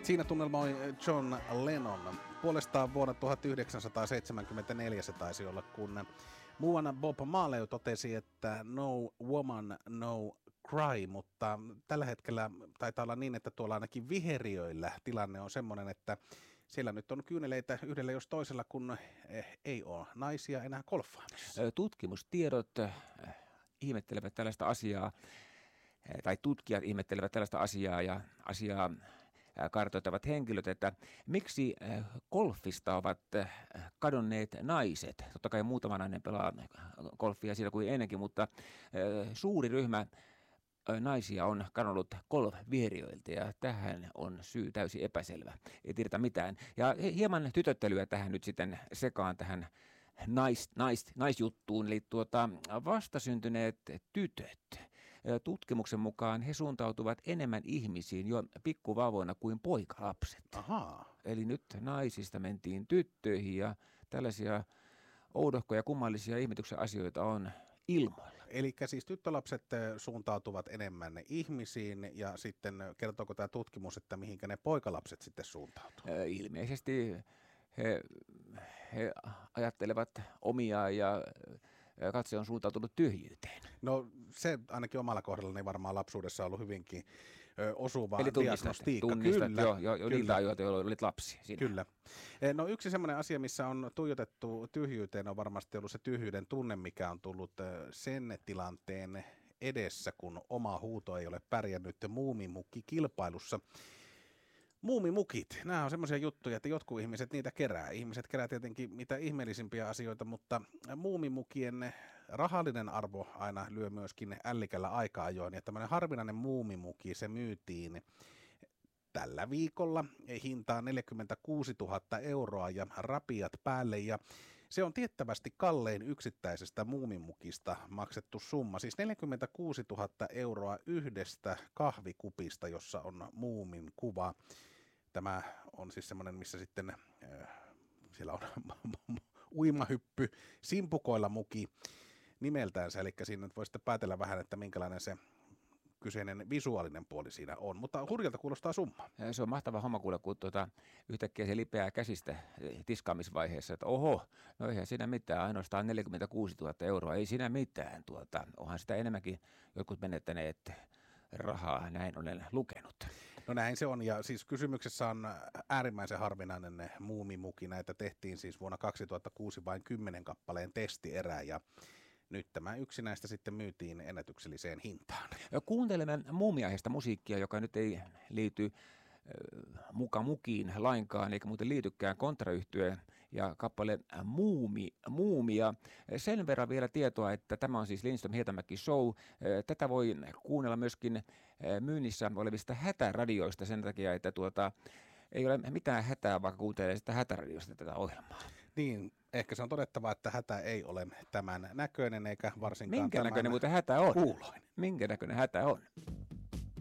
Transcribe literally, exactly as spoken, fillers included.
Siinä tunnelmoi John Lennon. Puolestaan vuonna tuhatyhdeksänsataaseitsemänkymmentäneljä se taisi olla, kun muuana Bob Marley totesi, että no woman, no cry, mutta tällä hetkellä taitaa olla niin, että tuolla ainakin viheriöillä tilanne on semmoinen, että siellä nyt on kyyneleitä yhdellä jos toisella, kun ei ole naisia enää golfaamassa. Tutkimustiedot ihmettelevät tällaista asiaa, tai tutkijat ihmettelevät tällaista asiaa ja asiaa kartoittavat henkilöt, että miksi golfista ovat kadonneet naiset. Totta kai muutama nainen pelaa golfia siellä kuin ennenkin, mutta suuri ryhmä naisia on kadonnut golf-vieriöiltä ja tähän on syy täysin epäselvä. Ei tiedetä mitään. Ja hieman tytöttelyä tähän nyt sitten sekaan tähän nais, nais, naisjuttuun, eli tuota, vastasyntyneet tytöt. Tutkimuksen mukaan he suuntautuvat enemmän ihmisiin jo pikkuvauvoina kuin poikalapset. Ahaa. Eli nyt naisista mentiin tyttöihin ja tällaisia oudohkoja kummallisia ihmetyksen asioita on ilmoilla. Eli siis tyttölapset suuntautuvat enemmän ihmisiin ja sitten kertooko tämä tutkimus, että mihinkä ne poikalapset sitten suuntautuu? Ilmeisesti he, he ajattelevat omiaan ja katse on suuntautunut tyhjyyteen. No se ainakin omalla kohdallani varmaan lapsuudessa on ollut hyvinkin ö, osuva Eli diagnostiikka. Tunnistat, kyllä, jo, jo, jo niiltä ajoilta, jolloin olit lapsi. Siinä. Kyllä. No yksi semmoinen asia, missä on tuijotettu tyhjyyteen, on varmasti ollut se tyhjyyden tunne, mikä on tullut sen tilanteen edessä, kun oma huuto ei ole pärjännyt muumimukki-kilpailussa. Muumimukit, nämä on semmoisia juttuja, että jotkut ihmiset niitä kerää. Ihmiset kerää tietenkin mitä ihmeellisimpiä asioita, mutta muumimukien rahallinen arvo aina lyö myöskin ällikällä aika-ajoin. Ja tämmöinen harvinainen muumimuki, se myytiin tällä viikolla hintaan neljäkymmentäkuusituhatta euroa ja rapiat päälle. Ja se on tiettävästi kallein yksittäisestä muumimukista maksettu summa. Siis neljäkymmentäkuusituhatta euroa yhdestä kahvikupista, jossa on muumin kuva. Tämä on siis semmoinen, missä sitten äh, siellä on uimahyppy, simpukoilla muki nimeltänsä. Eli siinä nyt voi sitten päätellä vähän, että minkälainen se kyseinen visuaalinen puoli siinä on, mutta hurjalta kuulostaa summa. Se on mahtava homma kuule, kun tuota, yhtäkkiä se lipeää käsistä tiskaamisvaiheessa, että oho, no eihän siinä mitään, ainoastaan neljäkymmentäkuusituhatta euroa, ei siinä mitään, tuota, onhan sitä enemmänkin jotkut menettäneet rahaa, näin olen lukenut. No näin se on, ja siis kysymyksessä on äärimmäisen harvinainen muumimuki, näitä tehtiin siis vuonna kaksituhattakuusi vain kymmenen kappaleen testierää, ja nyt tämä yksi näistä sitten myytiin ennätykselliseen hintaan. Kuuntelemme muumiaiheesta musiikkia, joka nyt ei liity muka mukiin lainkaan, eikä muuten liitykään kontrayhtyeen ja kappale Muumi, Muumia. Sen verran vielä tietoa, että tämä on siis Lindström Hietamäki Show. Tätä voi kuunnella myöskin myynnissä olevista hätäradioista sen takia, että tuota, ei ole mitään hätää, vaikka kuuntelee sitä hätäradiosta tätä ohjelmaa. Niin, ehkä se on todettava, että hätä ei ole tämän näköinen eikä varsinkaan Minkä tämän näköinen muuten hätä on? kuuloinen. Minkä näköinen hätä on?